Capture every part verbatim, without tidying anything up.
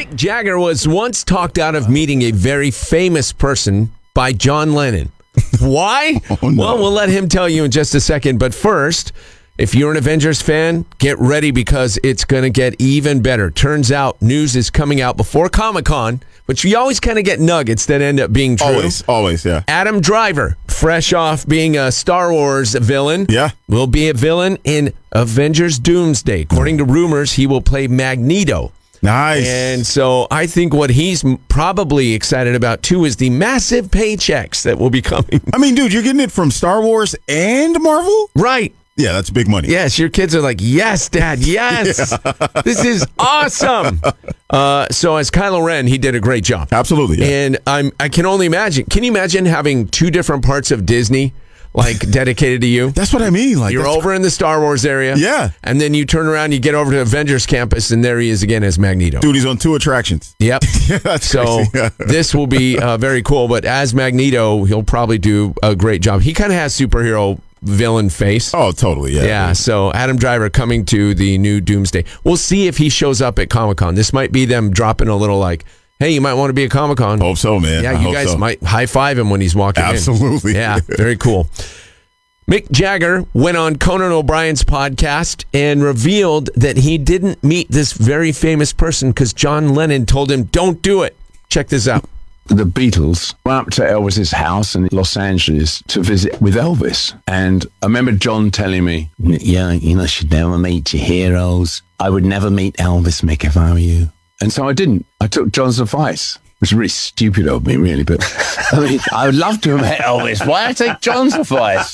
Mick Jagger was once talked out of meeting a very famous person by John Lennon. Why? Oh, no. Well, we'll let him tell you in just a second. But first, if you're an Avengers fan, get ready because it's going to get even better. Turns out news is coming out before Comic-Con, which we always kind of get nuggets that end up being true. Always, always, yeah. Adam Driver, fresh off being a Star Wars villain, yeah. will be a villain in Avengers Doomsday. According to rumors, he will play Magneto. Nice. And so I think what he's probably excited about, too, is the massive paychecks that will be coming. I mean, dude, you're getting it from Star Wars and Marvel? Right. Yeah, that's big money. Yes, your kids are like, yes, Dad, yes. Yeah. This is awesome. Uh, so as Kylo Ren, he did a great job. Absolutely. Yeah. And I'm, I can only imagine. Can you imagine having two different parts of Disney like dedicated to you? That's what I mean. Like You're over in the Star Wars area. Yeah. And then you turn around, you get over to Avengers Campus, and there he is again as Magneto. Dude, he's on two attractions. Yep. Yeah, that's so crazy. this will be uh, very cool. But as Magneto, he'll probably do a great job. He kind of has superhero villain face. Oh, totally. Yeah. Yeah. So Adam Driver coming to the new Doomsday. We'll see if he shows up at Comic-Con. This might be them dropping a little like, hey, you might want to be at Comic-Con. Hope so, man. Yeah, I you hope guys so. might high-five him when he's walking Absolutely. in. Absolutely. Yeah, very cool. Mick Jagger went on Conan O'Brien's podcast and revealed that he didn't meet this very famous person because John Lennon told him, don't do it. Check this out. The Beatles went up to Elvis's house in Los Angeles to visit with Elvis. And I remember John telling me, yeah, you know, you should never meet your heroes. I would never meet Elvis, Mick, if I were you. And so I didn't. I took John's advice. It was really stupid of me, really. But I mean, I would love to have met Elvis. Why I take John's advice?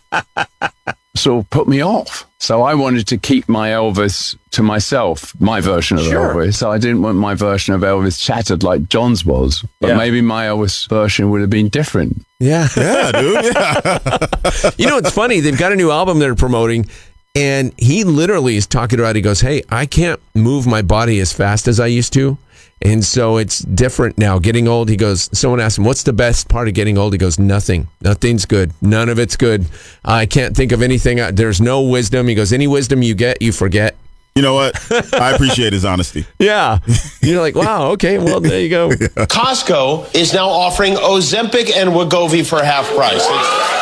So it put me off. So I wanted to keep my Elvis to myself, my version of Sure. Elvis. So I didn't want my version of Elvis shattered like John's was. But Yeah. maybe my Elvis version would have been different. Yeah. Yeah, dude. Yeah. You know, it's funny. They've got a new album they're promoting, and he literally is talking about, he goes, hey, I can't move my body as fast as I used to. And so it's different now. Getting old, he goes, someone asked him, what's the best part of getting old? He goes, nothing. Nothing's good. None of it's good. I can't think of anything. There's no wisdom. He goes, any wisdom you get, you forget. You know what? I appreciate his honesty. Yeah. You're like, wow, okay, well, there you go. Yeah. Costco is now offering Ozempic and Wegovy for half price. It's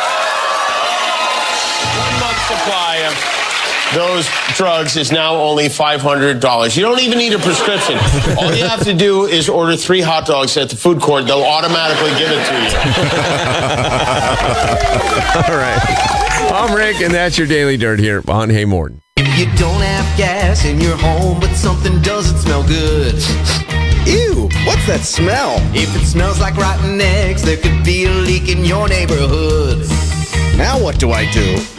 one month supply of those drugs is now only five hundred dollars. You don't even need a prescription. All you have to do is order three hot dogs at the food court. They'll automatically give it to you. All right. I'm Rick, and that's your Daily Dirt here on Hey Morton. If you don't have gas in your home, but something doesn't smell good. Ew, what's that smell? If it smells like rotten eggs, there could be a leak in your neighborhood. Now what do I do?